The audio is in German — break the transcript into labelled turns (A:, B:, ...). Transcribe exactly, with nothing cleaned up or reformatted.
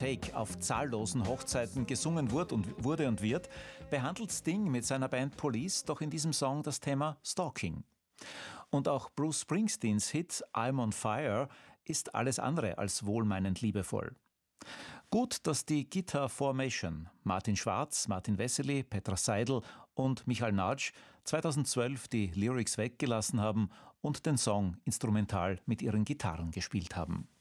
A: Take auf zahllosen Hochzeiten gesungen wurde und, wurde und wird, behandelt Sting mit seiner Band Police doch in diesem Song das Thema Stalking. Und auch Bruce Springsteens Hit I'm on Fire ist alles andere als wohlmeinend liebevoll. Gut, dass die Guitar Formation Martin Schwarz, Martin Wessely, Petra Seidel und Michael Nagy zweitausendzwölf die Lyrics weggelassen haben und den Song instrumental mit ihren Gitarren gespielt haben.